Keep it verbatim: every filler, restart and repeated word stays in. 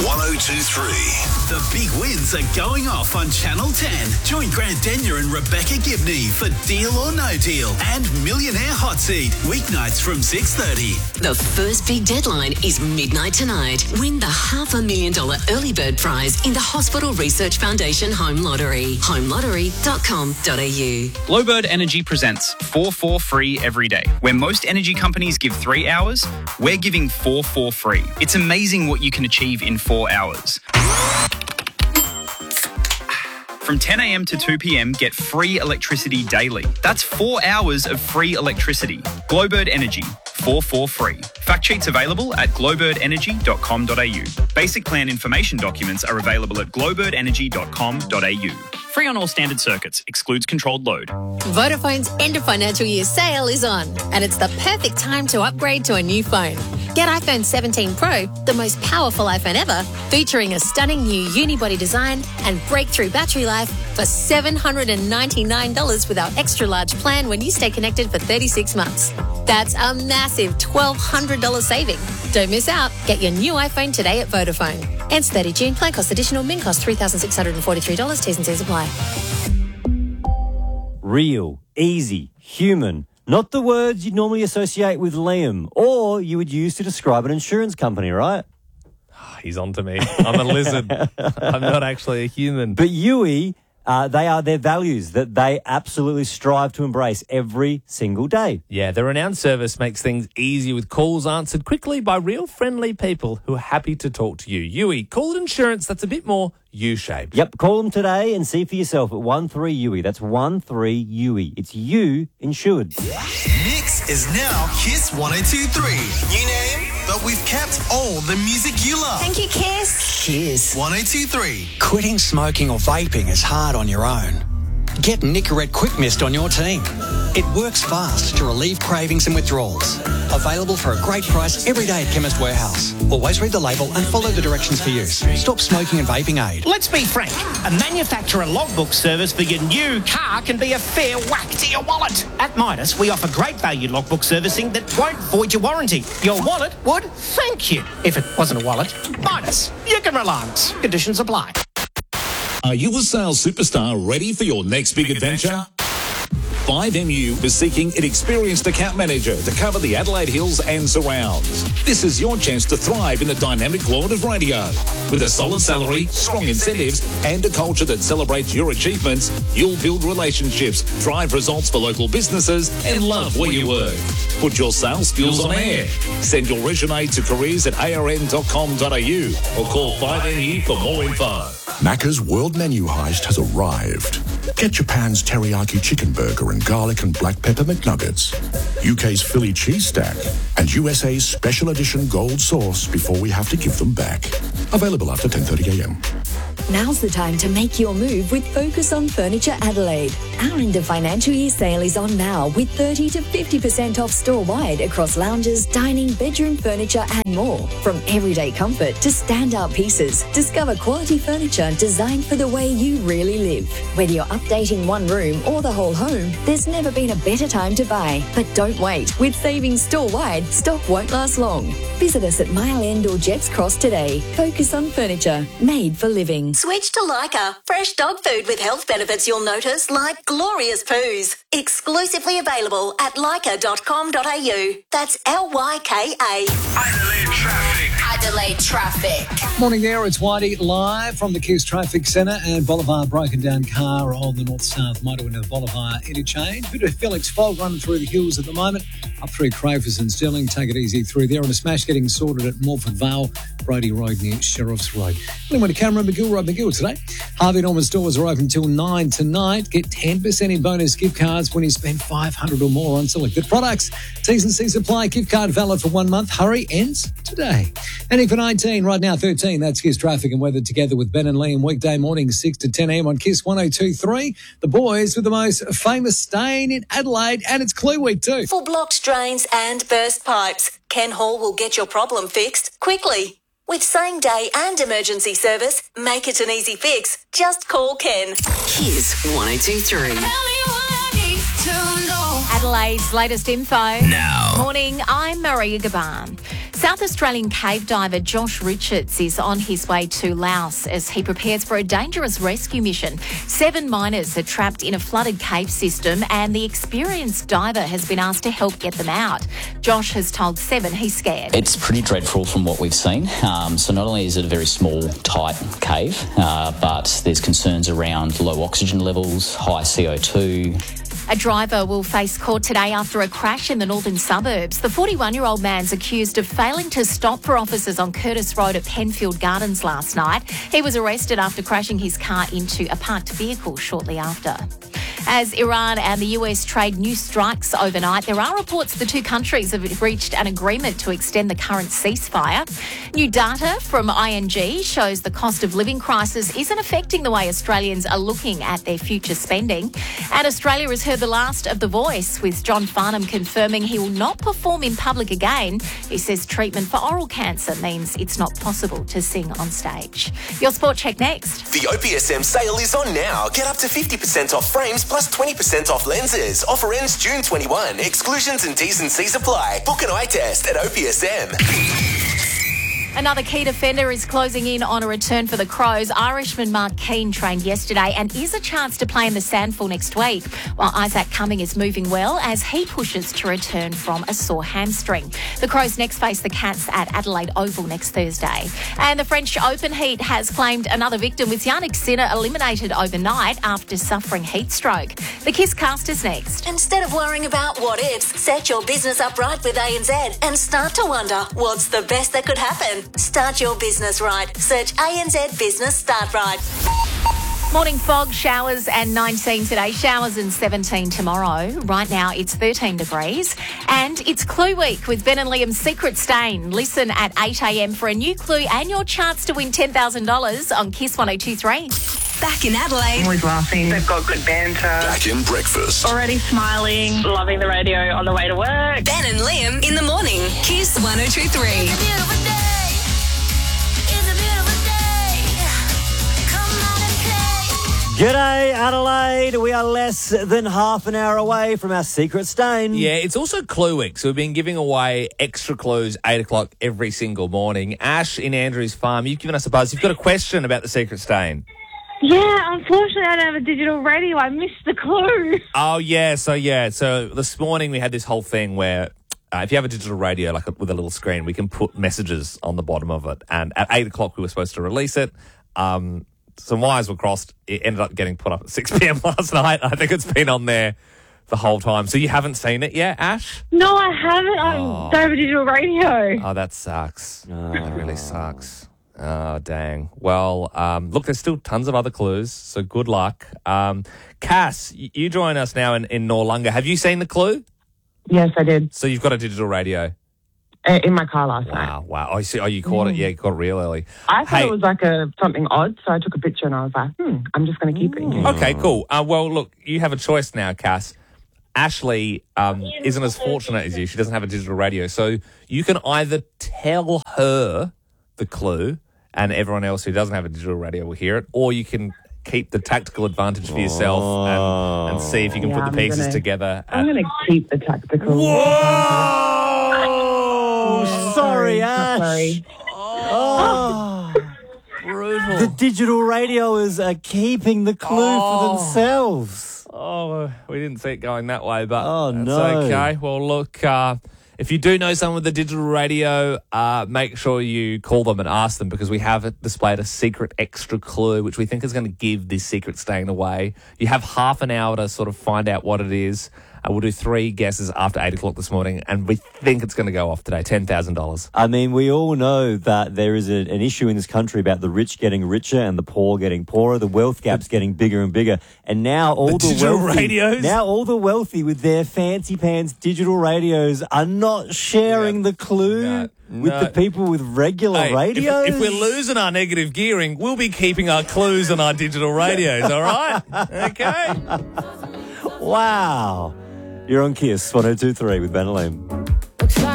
one oh two three. The big wins are going off on Channel ten. Join Grant Denyer and Rebecca Gibney for Deal or No Deal and Millionaire Hot Seat, weeknights from six thirty. The first big deadline is midnight tonight. Win the half a million dollar early bird prize in the Hospital Research Foundation Home Lottery. home lottery dot com dot a u. Glowbird Energy presents four four free every day. Where most energy companies give three hours, we're giving four four free. It's amazing what you can achieve in four hours. From ten a.m. to two p.m, get free electricity daily. That's four hours of free electricity. Glowbird Energy, four four free. Fact sheets available at glowbird energy dot com dot a u. Basic plan information documents are available at glowbird energy dot com dot a u. Free on all standard circuits. Excludes controlled load. Vodafone's end of financial year sale is on, and it's the perfect time to upgrade to a new phone. Get iPhone seventeen Pro, the most powerful iPhone ever, featuring a stunning new unibody design and breakthrough battery life for seven hundred ninety-nine dollars with our extra large plan when you stay connected for thirty-six months. That's a massive twelve hundred dollars saving. Don't miss out. Get your new iPhone today at Vodafone. Ends thirtieth of June. Plan cost additional. Min cost three thousand six hundred forty-three dollars. T's and C's apply. Real, easy, human. Not the words you'd normally associate with Liam, or you would use to describe an insurance company, right? He's on to me. I'm a lizard. I'm not actually a human. But Yui, uh, they are their values that they absolutely strive to embrace every single day. Yeah, the renowned service makes things easy with calls answered quickly by real friendly people who are happy to talk to you. Yui, call it insurance that's a bit more U-shaped. Yep, call them today and see for yourself at one three Yui. That's one three Yui. It's you insured. Mix is now Kiss one oh two three. New name, but we've kept all the music you love. Thank you, Kiss. Kiss. one oh two three. Quitting smoking or vaping is hard on your own. Get Nicorette Quick Mist on your team. It works fast to relieve cravings and withdrawals. Available for a great price every day at Chemist Warehouse. Always read the label and follow the directions for use. Stop smoking and vaping aid. Let's be frank. A manufacturer logbook service for your new car can be a fair whack to your wallet. At Midas, we offer great value logbook servicing that won't void your warranty. Your wallet would thank you. If it wasn't a wallet, Midas. You can relax. Conditions apply. Are you a sales superstar ready for your next big, big adventure? adventure? five M U is seeking an experienced account manager to cover the Adelaide Hills and surrounds. This is your chance to thrive in the dynamic world of radio. With a solid salary, strong incentives, and a culture that celebrates your achievements, you'll build relationships, drive results for local businesses, and love where you work. Put your sales skills on air. Send your resume to careers at a r n dot com dot a u or call five M U for more info. Macca's World Menu Heist has arrived. Get Japan's teriyaki chicken burger and garlic and black pepper McNuggets, U K's Philly cheese stack, and U S A's special edition gold sauce before we have to give them back. Available after ten thirty a m. Now's the time to make your move with Focus on Furniture Adelaide. Our end of financial year sale is on now with thirty to fifty percent off store-wide across lounges, dining, bedroom furniture and more. From everyday comfort to standout pieces, discover quality furniture designed for the way you really live. Whether you're updating one room or the whole home, there's never been a better time to buy. But don't wait. With savings store-wide, stock won't last long. Visit us at Mile End or Jetts Cross today. Focus on Furniture, made for living. Switch to Lyca. Fresh dog food with health benefits you'll notice, like glorious poos. Exclusively available at lyca dot com dot a u. That's L Y K A. Adelaide traffic. Adelaide traffic. Morning there, it's Whitey live from the Kiss Traffic Centre and Boulevard broken down car on the north-south motorway into the Boulevard interchange. Bit of Felix fog running through the hills at the moment. Up through Crafers and Stirling, take it easy through there. And a smash getting sorted at Morford Vale, Brody Road near Sheriff's Road. Anyway, to Cameron McGill Road McGill today. Harvey Norman stores are open till nine tonight. Get ten percent in bonus gift cards when you spend five hundred dollars or more on selected products. T's and C's apply. Gift card valid for one month. Hurry ends today. Heading for nineteen, right now thirteen. That's Kiss Traffic and Weather together with Ben and Liam. Weekday morning, six to ten a m on Kiss one oh two three. The boys with the most famous stain in Adelaide, and it's Clue Week too. For blocked drains and burst pipes, Ken Hall will get your problem fixed quickly. With same-day and emergency service, make it an easy fix. Just call Ken. Kiss one oh two three. Adelaide's latest info. Now. Morning, I'm Maria Gaban. South Australian cave diver Josh Richards is on his way to Laos as he prepares for a dangerous rescue mission. Seven miners are trapped in a flooded cave system and the experienced diver has been asked to help get them out. Josh has told Seven he's scared. It's pretty dreadful from what we've seen. Um, so not only is it a very small, tight cave, uh, but there's concerns around low oxygen levels, high C O two. A driver will face court today after a crash in the northern suburbs. The forty-one-year-old man's accused of failing to stop for officers on Curtis Road at Penfield Gardens last night. He was arrested after crashing his car into a parked vehicle shortly after. As Iran and the U S trade new strikes overnight, there are reports the two countries have reached an agreement to extend the current ceasefire. New data from I N G shows the cost of living crisis isn't affecting the way Australians are looking at their future spending. And Australia has heard the last of The Voice, with John Farnham confirming he will not perform in public again. He says treatment for oral cancer means it's not possible to sing on stage. Your Sport Check next. The O P S M sale is on now. Get up to fifty percent off frames plus twenty percent off lenses. Offer ends June twenty-first. Exclusions and T's and C's apply. Book an eye test at O P S M. Another key defender is closing in on a return for the Crows. Irishman Mark Keane trained yesterday and is a chance to play in the Sandful next week, while Isaac Cumming is moving well as he pushes to return from a sore hamstring. The Crows next face the Cats at Adelaide Oval next Thursday. And the French Open heat has claimed another victim, with Yannick Sinner eliminated overnight after suffering heat stroke. The Kiss cast is next. Instead of worrying about what ifs, set your business up right with A N Z and start to wonder what's the best that could happen. Start your business right. Search A N Z Business Start Right. Morning fog, showers and nineteen today, showers and seventeen tomorrow. Right now it's thirteen degrees and it's Clue Week with Ben and Liam's Secret Stain. Listen at eight a.m. for a new clue and your chance to win ten thousand dollars on Kiss one oh two three. Back in Adelaide. Always laughing. They've got good banter. Back in breakfast. Already smiling. Loving the radio on the way to work. Ben and Liam in the morning. Kiss one oh two three. G'day, Adelaide. We are less than half an hour away from our Secret Stain. Yeah, it's also Clue Week, so we've been giving away extra clues eight o'clock every single morning. Ash in Andrews Farm, you've given us a buzz. You've got a question about the Secret Stain. Yeah, unfortunately I don't have a digital radio. I missed the clue. Oh, yeah, so yeah. So this morning we had this whole thing where uh, if you have a digital radio like a, with a little screen, we can put messages on the bottom of it. And at eight o'clock we were supposed to release it. Um... Some wires were crossed. It ended up getting put up at six p.m. last night. I think it's been on there the whole time. So you haven't seen it yet, Ash? No, I haven't. I Oh. don't have a digital radio. Oh, that sucks. That really sucks. Oh, dang. Well, um, look, there's still tons of other clues, so good luck. Um, Cass, y- you join us now in, in Noarlunga. Have you seen the clue? Yes, I did. So you've got a digital radio? Uh, in my car last night. Wow, wow. Oh, you, see, oh, you caught it? Yeah, you caught it real early. I thought Hey- it was like a something odd, so I took a picture and I was like, hmm, I'm just going to keep it. in case. Okay, cool. Uh, well, look, you have a choice now, Cass. Ashley um, isn't as fortunate as you. She doesn't have a digital radio. So you can either tell her the clue and everyone else who doesn't have a digital radio will hear it, or you can keep the tactical advantage for yourself and, and see if you can Yeah, put I'm the pieces gonna- together. I'm going to keep the tactical. Oh, sorry, Ash. Sorry. Oh, brutal. The digital radioers are keeping the clue Oh. for themselves. Oh, we didn't see it going that way, but Oh, that's no. okay. Well, look, uh, if you do know someone with a digital radio, uh, make sure you call them and ask them, because we have displayed a secret extra clue, which we think is going to give this secret staying away. You have half an hour to sort of find out what it is. Uh, we'll do three guesses after eight o'clock this morning, and we think it's going to go off today, ten thousand dollars. I mean, we all know that there is a, an issue in this country about the rich getting richer and the poor getting poorer. The wealth gap's getting bigger and bigger. And now all the, The digital wealthy, radios? now all the wealthy with their fancy pants digital radios are not sharing the clue with no. the people with regular Hey, if- radios. If, we're losing our negative gearing, we'll be keeping our clues on our digital radios, all right? Okay. Wow. You're on Kiss one oh two three with Ben and Liam.